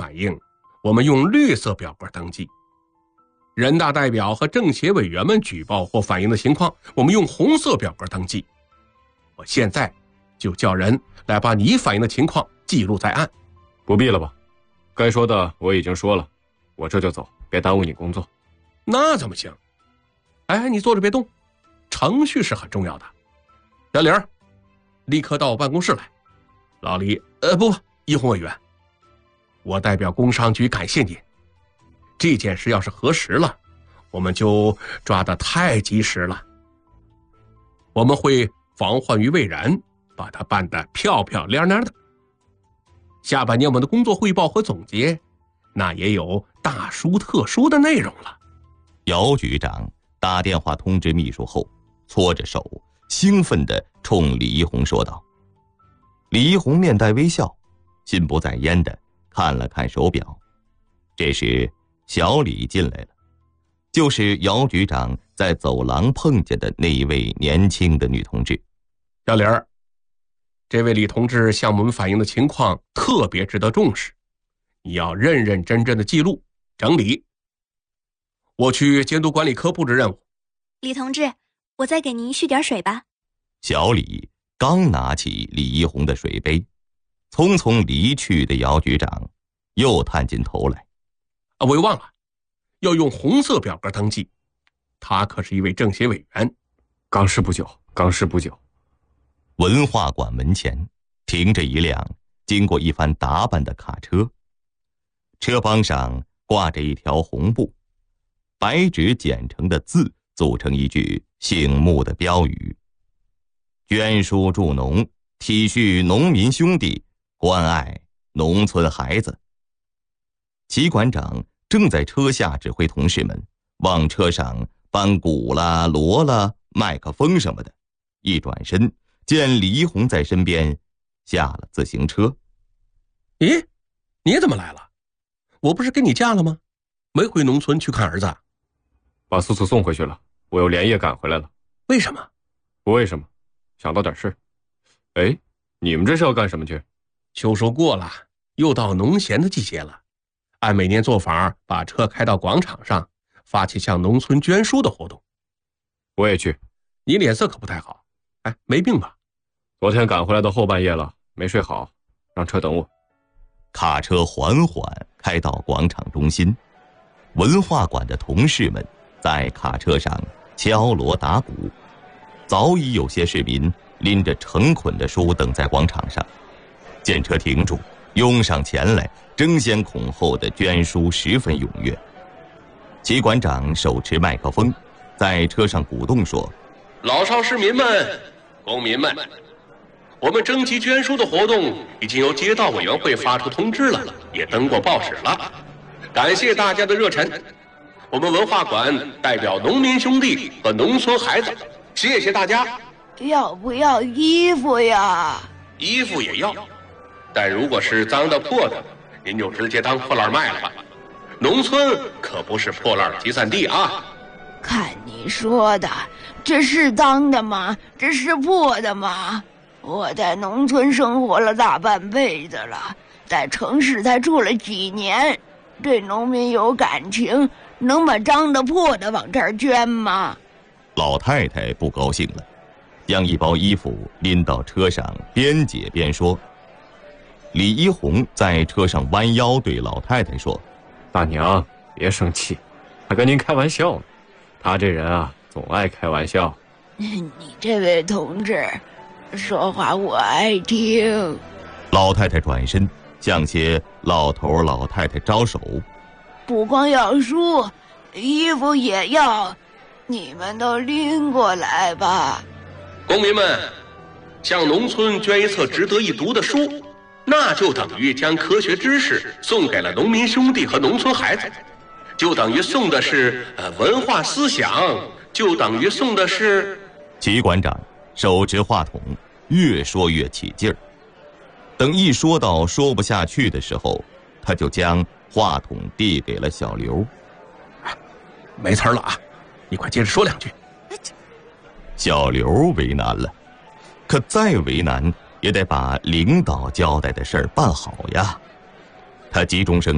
反映，我们用绿色表格登记；人大代表和政协委员们举报或反映的情况，我们用红色表格登记。我现在就叫人来把你反映的情况记录在案。 不必了吧，该说的我已经说了，我这就走，别耽误你工作。 那怎么行？哎，你坐着别动，程序是很重要的。小李，立刻到我办公室来。老李，一红委员，我代表工商局感谢您。这件事要是核实了，我们就抓得太及时了。我们会防患于未然，把它办得漂漂亮亮的。下半年我们的工作汇报和总结，那也有大书特书的内容了。 姚局长打电话通知秘书后，搓着手，兴奋地冲李一红说道。李一红面带微笑，心不在焉地看了看手表。这时小李进来了，就是姚局长在走廊碰见的那一位年轻的女同志。 小李，这位李同志向我们反映的情况特别值得重视，你要认认真真的记录整理。我去监督管理科布置任务。 李同志，我再给您续点水吧。 小李刚拿起李一红的水杯，匆匆离去的姚局长又探进头来。 我又忘了，要用红色表格登记。他可是一位政协委员。 刚事不久。 文化馆门前停着一辆经过一番打扮的卡车，车帮上挂着一条红布，白纸剪成的字组成一句醒目的标语：捐书助农，体恤农民兄弟，关爱农村孩子。齐馆长正在车下指挥同事们往车上搬鼓啦、锣啦、麦克风什么的，一转身见李一红在身边下了自行车。 咦，你怎么来了？我不是给你假了吗？没回农村去看儿子？ 把素素送回去了，我又连夜赶回来了。 为什么？ 不为什么，想到点事。哎，你们这是要干什么去？ 秋收过了，又到农闲的季节了。按每年做法，把车开到广场上，发起向农村捐书的活动。 我也去。 你脸色可不太好。哎，没病吧？ 昨天赶回来到后半夜了，没睡好，让车等我。 卡车缓缓开到广场中心，文化馆的同事们在卡车上敲锣打鼓，早已有些市民拎着成捆的书等在广场上。见车停住，拥上前来争先恐后的捐书十分踊跃。齐馆长手持麦克风在车上鼓动说： 老少市民们、公民们，我们征集捐书的活动已经由街道委员会发出通知了，也登过报纸了。感谢大家的热忱，我们文化馆代表农民兄弟和农村孩子，谢谢大家。 要不要衣服呀？ 衣服也要，但如果是脏的破的，您就直接当破烂卖了吧。农村可不是破烂集散地啊。 看你说的，这是脏的吗？这是破的吗？我在农村生活了大半辈子了，在城市才住了几年，对农民有感情，能把脏的破的往这儿捐吗？ 老太太不高兴了，将一包衣服拎到车上，边解边说。李一红在车上弯腰对老太太说： 大娘，别生气，他跟您开玩笑呢。他这人啊，总爱开玩笑。 你这位同志说话我爱听。 老太太转身向些老头老太太招手： 不光要书，衣服也要，你们都拎过来吧。 公民们，向农村捐一册值得一读的书，那就等于将科学知识送给了农民兄弟和农村孩子，就等于送的是文化思想，就等于送的是。 齐馆长手持话筒，越说越起劲儿。等一说到说不下去的时候，他就将话筒递给了小刘。 没词儿了啊，你快接着说两句。 小刘为难了，可再为难也得把领导交代的事儿办好呀。他急中生